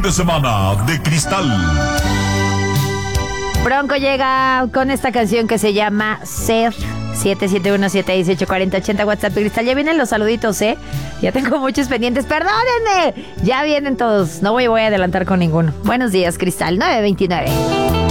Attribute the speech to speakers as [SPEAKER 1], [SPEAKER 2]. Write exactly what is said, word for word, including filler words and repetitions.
[SPEAKER 1] de semana de Cristal.
[SPEAKER 2] Bronco llega con esta canción que se llama Ser. siete siete uno, siete uno ocho, cuatro cero ocho cero WhatsApp de Cristal. Ya vienen los saluditos, ¿eh? Ya tengo muchos pendientes. ¡Perdónenme! Ya vienen todos. No voy, voy a adelantar con ninguno. Buenos días, Cristal. nueve veintinueve.